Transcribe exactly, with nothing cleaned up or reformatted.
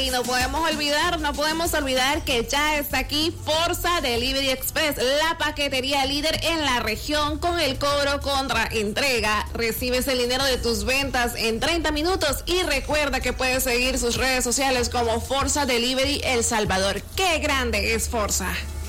Y no podemos olvidar, no podemos olvidar que ya está aquí Forza Delivery Express, la paquetería líder en la región con el cobro contra entrega. Recibes el dinero de tus ventas en treinta minutos y recuerda que puedes seguir sus redes sociales como Forza Delivery El Salvador. ¡Qué grande es Forza!